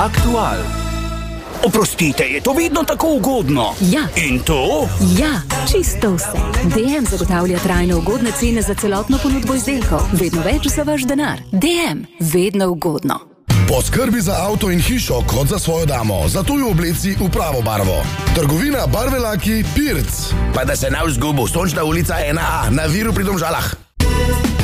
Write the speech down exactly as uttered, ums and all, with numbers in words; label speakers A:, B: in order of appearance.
A: Aktual. Oprostite, je to vedno tako ugodno?
B: Ja.
A: In to?
B: Ja, čisto vse. D M zagotavlja trajno ugodne cene za celotno ponudbo izdelkov. Vedno več za vaš denar. D M, vedno ugodno.
C: Poskrbi za avto in hišo kot za svojo damo, zato jo obleci v pravo barvo. Trgovina Barvelaki Pirc.
D: Pa da se ne vzgubil, Sončna ulica ena A, na Viru pri Domžalah.